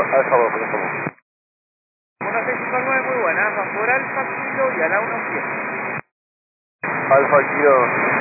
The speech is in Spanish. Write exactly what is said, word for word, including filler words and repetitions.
Alfa dos, por favor. uno seis cinco nueve, muy buena. Van por Alfa Kilo y a la uno siete. Alfa Kilo